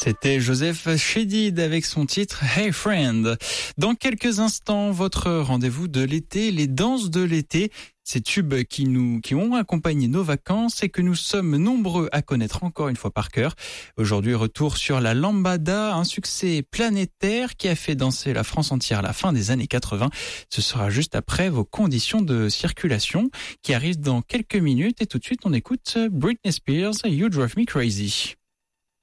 C'était Joseph Chédid avec son titre Hey Friend. Dans quelques instants, votre rendez-vous de l'été, les danses de l'été. Ces tubes qui ont accompagné nos vacances et que nous sommes nombreux à connaître encore une fois par cœur. Aujourd'hui, retour sur la lambada, un succès planétaire qui a fait danser la France entière à la fin des années 80. Ce sera juste après vos conditions de circulation qui arrivent dans quelques minutes et tout de suite on écoute Britney Spears, You Drive Me Crazy.